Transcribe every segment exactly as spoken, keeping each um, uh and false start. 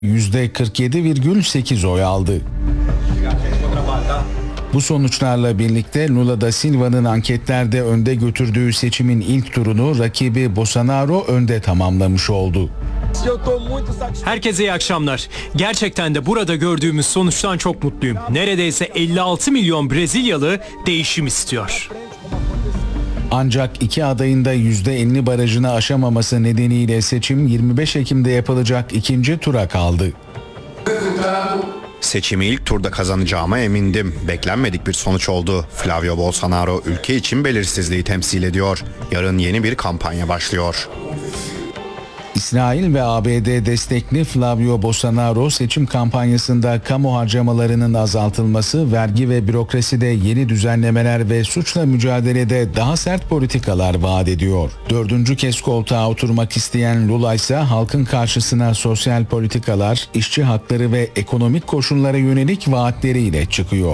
yüzde kırk yedi virgül sekiz oy aldı. Bu sonuçlarla birlikte Lula da Silva'nın anketlerde önde götürdüğü seçimin ilk turunu rakibi Bolsonaro önde tamamlamış oldu. Herkese iyi akşamlar. Gerçekten de burada gördüğümüz sonuçtan çok mutluyum. Neredeyse elli altı milyon Brezilyalı değişim istiyor. Ancak iki adayın da yüzde elli barajını aşamaması nedeniyle seçim yirmi beş Ekim'de yapılacak ikinci tura kaldı. Seçimi ilk turda kazanacağıma emindim. Beklenmedik bir sonuç oldu. Flavio Bolsonaro ülke için belirsizliği temsil ediyor. Yarın yeni bir kampanya başlıyor. İsrail ve A B D destekli Flavio Bolsonaro seçim kampanyasında kamu harcamalarının azaltılması, vergi ve bürokraside yeni düzenlemeler ve suçla mücadelede daha sert politikalar vaat ediyor. Dördüncü kez koltuğa oturmak isteyen Lula ise halkın karşısına sosyal politikalar, işçi hakları ve ekonomik koşullara yönelik vaatleriyle çıkıyor.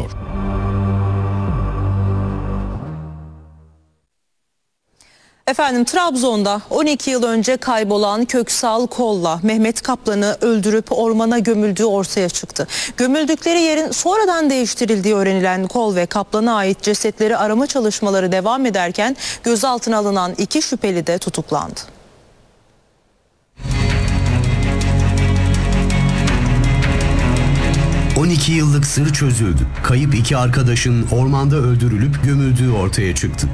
Efendim, Trabzon'da on iki yıl önce kaybolan Köksal Kol'la Mehmet Kaplan'ı öldürüp ormana gömüldüğü ortaya çıktı. Gömüldükleri yerin sonradan değiştirildiği öğrenilen Kol ve Kaplan'a ait cesetleri arama çalışmaları devam ederken gözaltına alınan iki şüpheli de tutuklandı. on iki yıllık sır çözüldü. Kayıp iki arkadaşın ormanda öldürülüp gömüldüğü ortaya çıktı.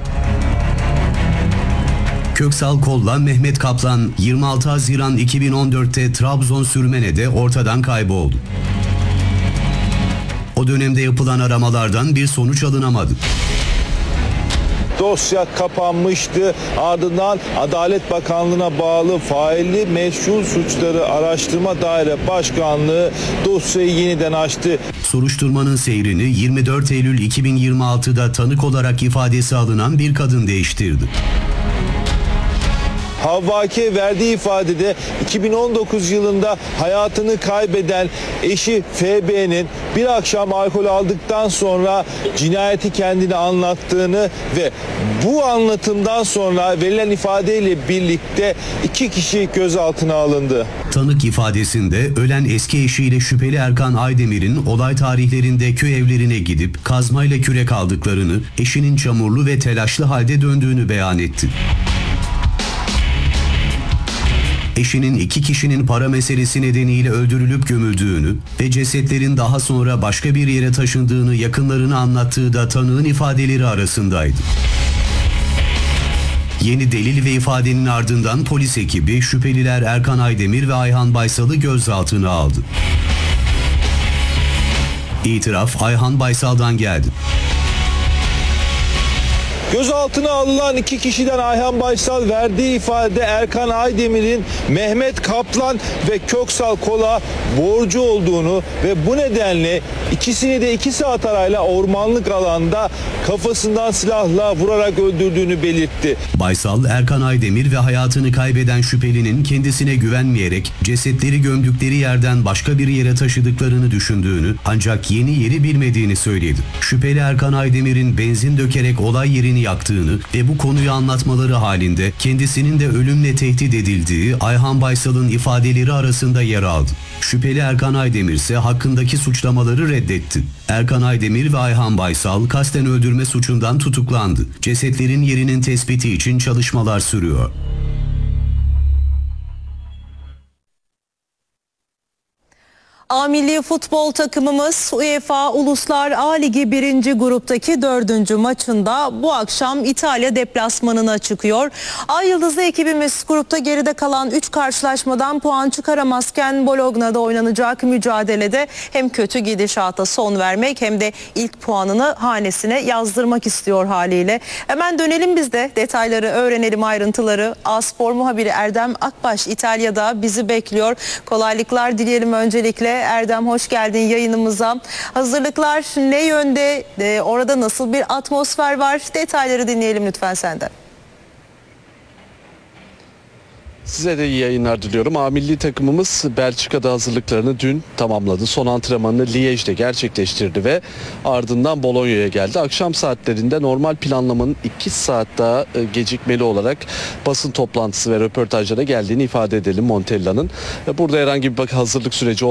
Köksal Kol'la Mehmet Kaplan yirmi altı Haziran iki bin on dört'te Trabzon Sürmene'de ortadan kayboldu. O dönemde yapılan aramalardan bir sonuç alınamadı. Dosya kapanmıştı. Ardından Adalet Bakanlığı'na bağlı Failli Meşru Suçları Araştırma Daire Başkanlığı dosyayı yeniden açtı. Soruşturmanın seyrini yirmi dört Eylül iki bin yirmi altı'da tanık olarak ifadesi alınan bir kadın değiştirdi. Havva K. verdiği ifadede iki bin on dokuz yılında hayatını kaybeden eşi F B'nin bir akşam alkol aldıktan sonra cinayeti kendine anlattığını ve bu anlatımdan sonra verilen ifadeyle birlikte iki kişi gözaltına alındı. Tanık ifadesinde ölen eski eşiyle şüpheli Erkan Aydemir'in olay tarihlerinde köy evlerine gidip kazmayla kürek aldıklarını, eşinin çamurlu ve telaşlı halde döndüğünü beyan etti. Eşinin iki kişinin para meselesi nedeniyle öldürülüp gömüldüğünü ve cesetlerin daha sonra başka bir yere taşındığını yakınlarına anlattığı da tanığın ifadeleri arasındaydı. Yeni delil ve ifadenin ardından polis ekibi şüpheliler Erkan Aydemir ve Ayhan Baysal'ı gözaltına aldı. İtiraf Ayhan Baysal'dan geldi. Gözaltına alınan iki kişiden Ayhan Baysal verdiği ifadede Erkan Aydemir'in Mehmet Kaplan ve Köksal Kol'a borcu olduğunu ve bu nedenle ikisini de iki saat arayla ormanlık alanda kafasından silahla vurarak öldürdüğünü belirtti. Baysal, Erkan Aydemir ve hayatını kaybeden şüphelinin kendisine güvenmeyerek cesetleri gömdükleri yerden başka bir yere taşıdıklarını düşündüğünü ancak yeni yeri bilmediğini söyledi. Şüpheli Erkan Aydemir'in benzin dökerek olay yerini yaktığını ve bu konuyu anlatmaları halinde kendisinin de ölümle tehdit edildiği Ayhan Baysal'ın ifadeleri arasında yer aldı. Şüpheli Erkan Aydemir ise hakkındaki suçlamaları reddetti. Erkan Aydemir ve Ayhan Baysal kasten öldürme suçundan tutuklandı. Cesetlerin yerinin tespiti için çalışmalar sürüyor. A milli futbol takımımız UEFA Uluslar A Ligi birinci gruptaki dördüncü maçında bu akşam İtalya deplasmanına çıkıyor. Ay Yıldızlı ekibimiz grupta geride kalan üç karşılaşmadan puan çıkaramazken Bologna'da oynanacak mücadelede hem kötü gidişata son vermek hem de ilk puanını hanesine yazdırmak istiyor haliyle. Hemen dönelim biz de detayları öğrenelim, ayrıntıları. A-Spor muhabiri Erdem Akbaş İtalya'da bizi bekliyor. Kolaylıklar dileyelim öncelikle. Erdem, hoş geldin yayınımıza. Hazırlıklar ne yönde? Ee, orada nasıl bir atmosfer var? Detayları dinleyelim lütfen senden. Size de iyi yayınlar diliyorum. A milli takımımız Belçika'da hazırlıklarını dün tamamladı. Son antrenmanını Liège'de gerçekleştirdi ve ardından Bologna'ya geldi. Akşam saatlerinde normal planlamanın iki saat daha gecikmeli olarak basın toplantısı ve röportajlara geldiğini ifade edelim Montella'nın. Burada herhangi bir hazırlık süreci